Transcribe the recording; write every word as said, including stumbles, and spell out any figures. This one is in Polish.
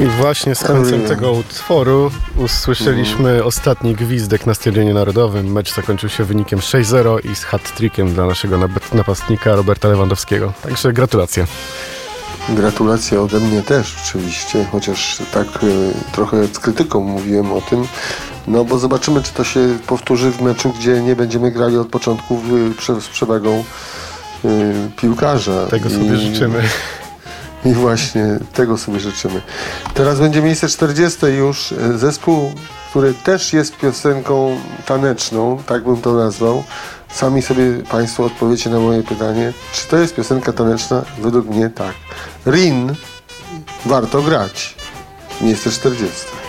I właśnie z końcem tego utworu usłyszeliśmy mm. ostatni gwizdek na Stadionie Narodowym. Mecz zakończył się wynikiem sześć zero i z hat-trickiem dla naszego napastnika Roberta Lewandowskiego. Także gratulacje. Gratulacje ode mnie też oczywiście, chociaż tak y, trochę z krytyką mówiłem o tym, no bo zobaczymy, czy to się powtórzy w meczu, gdzie nie będziemy grali od początku w, prze, z przewagą y, piłkarza. Tego sobie I, życzymy. I właśnie tego sobie życzymy. Teraz będzie miejsce czterdzieste już. Zespół, który też jest piosenką taneczną, tak bym to nazwał. Sami sobie Państwo odpowiecie na moje pytanie, czy to jest piosenka taneczna? Według mnie tak. Rin, warto grać. Miejsce czterdzieste.